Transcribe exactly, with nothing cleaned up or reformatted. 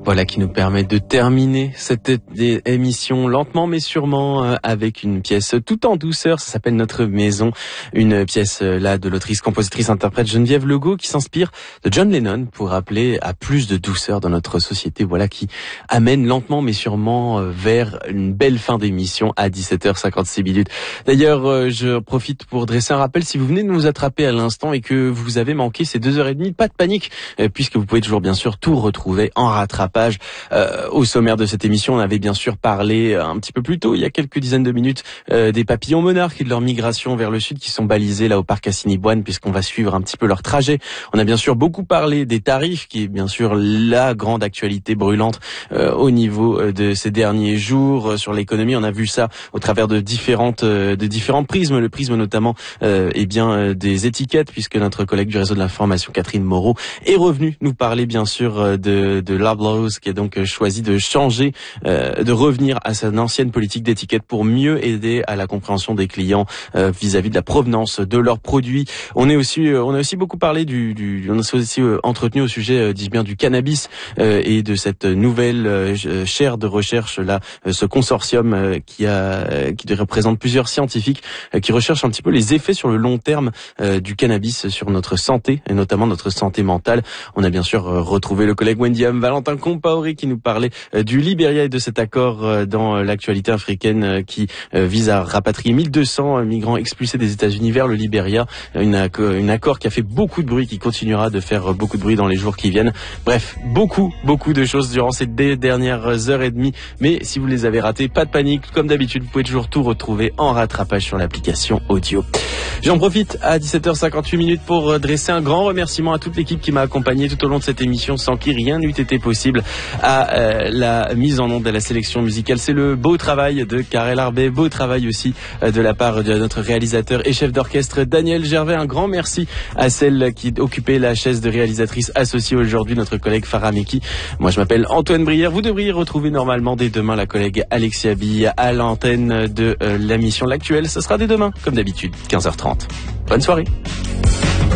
Voilà qui nous permet de terminer cette émission lentement mais sûrement euh, avec une pièce tout en douceur. Ça s'appelle Notre Maison, une pièce euh, là de l'autrice, compositrice, interprète Geneviève Legault qui s'inspire de John Lennon pour appeler à plus de douceur dans notre société. Voilà qui amène lentement mais sûrement euh, vers une belle fin d'émission à dix-sept heures cinquante-six minutes. D'ailleurs, euh, je profite pour dresser un rappel. Si vous venez de nous attraper à l'instant et que vous avez manqué ces deux heures et demie, pas de panique, euh, puisque vous pouvez toujours bien sûr tout retrouver en rattrapage. Euh, au sommaire de cette émission, on avait bien sûr parlé un petit peu plus tôt, il y a quelques dizaines de minutes, euh, des papillons monarques et de leur migration vers le sud qui sont balisés là au parc Assiniboine, puisqu'on va suivre un petit peu leur trajet. On a bien sûr beaucoup parlé des tarifs, qui est bien sûr la grande actualité brûlante euh, au niveau euh, de ces derniers jours euh, sur l'économie. On a vu ça au travers de différentes, euh, de différents prismes, le prisme notamment euh, eh bien euh, des étiquettes, puisque notre collègue du réseau de l'information Catherine Moreau est revenue nous parler bien sûr euh, de, de Loblaws, qui a donc choisi de changer, euh, de revenir à sa ancienne politique d'étiquette pour mieux aider à la compréhension des clients euh, vis-à-vis de la provenance de leurs produits. On est aussi, euh, on a aussi beaucoup parlé du, du on a aussi euh, entretenu au sujet, euh, dis-je bien, du cannabis euh, et de cette nouvelle euh, chaire de recherche là, euh, ce consortium euh, qui a, euh, qui représente plusieurs scientifiques euh, qui recherchent un petit peu les effets sur le long terme euh, du cannabis sur notre santé et notamment notre santé mentale. On a bien sûr euh, retrouvé le collègue Wendy Ham, Valentin Compaoré qui nous parlait euh, du Libéria et de cet accord euh, dans euh, l'actualité africaine euh, qui euh, vise à rapatrier mille deux cents euh, migrants expulsés des États-Unis vers le Libéria. Une, une accord qui a fait beaucoup de bruit, qui continuera de faire euh, beaucoup de bruit dans les jours qui viennent. Bref, beaucoup, beaucoup de choses durant ces dernières heures et demie. Mais si vous les avez ratées, pas de panique. Comme d'habitude, vous pouvez toujours tout retrouver en rattrapage sur l'application audio. J'en profite à dix-sept heures cinquante-huit minutes pour dresser un grand remerciement à toute l'équipe qui m'a accompagné tout au long de cette émission, sans qui rien n'eût été possible, à euh, la mise en onde de la sélection musicale. C'est le beau travail de Karel Arbet, beau travail aussi euh, de la part de notre réalisateur et chef d'orchestre Daniel Gervais. Un grand merci à celle qui occupait la chaise de réalisatrice associée aujourd'hui, notre collègue Farah Meki. Moi je m'appelle Antoine Brière. Vous devriez retrouver normalement dès demain la collègue Alexia Bille à l'antenne de euh, la mission L'Actuel. Ce sera dès demain, comme d'habitude, quinze heures trente. Bonne soirée.